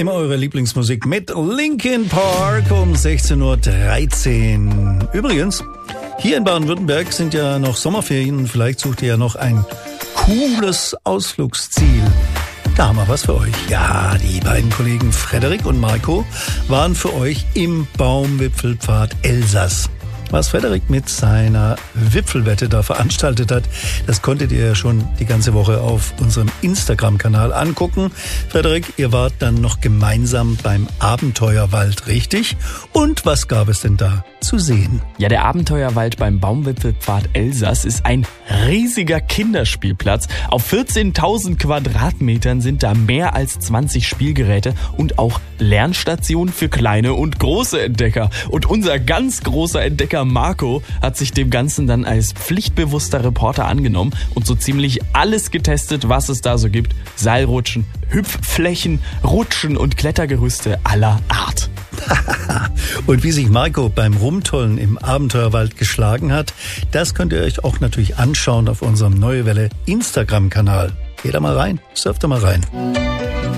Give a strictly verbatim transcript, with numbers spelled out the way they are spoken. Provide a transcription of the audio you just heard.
Immer eure Lieblingsmusik mit Linkin Park um sechzehn Uhr dreizehn. Übrigens, hier in Baden-Württemberg sind ja noch Sommerferien und vielleicht sucht ihr ja noch ein cooles Ausflugsziel. Da haben wir was für euch. Ja, die beiden Kollegen Frederik und Marco waren für euch im Baumwipfelpfad Elsass. Was Frederik mit seiner Wipfelwette da veranstaltet hat, das konntet ihr ja schon die ganze Woche auf unserem Instagram-Kanal angucken. Frederik, ihr wart dann noch gemeinsam beim Abenteuerwald, richtig? Und was gab es denn da zu sehen? Ja, der Abenteuerwald beim Baumwipfelpfad Elsass ist ein riesiger Kinderspielplatz. Auf vierzehntausend Quadratmetern sind da mehr als zwanzig Spielgeräte und auch Lernstationen für kleine und große Entdecker. Und unser ganz großer Entdecker Marco hat sich dem Ganzen dann als pflichtbewusster Reporter angenommen und so ziemlich alles getestet, was es da so gibt. Seilrutschen, Hüpfflächen, Rutschen und Klettergerüste aller Art. Und wie sich Marco beim Rumtollen im Abenteuerwald geschlagen hat, das könnt ihr euch auch natürlich anschauen auf unserem Neue Welle Instagram-Kanal. Geht da mal rein, surft da mal rein.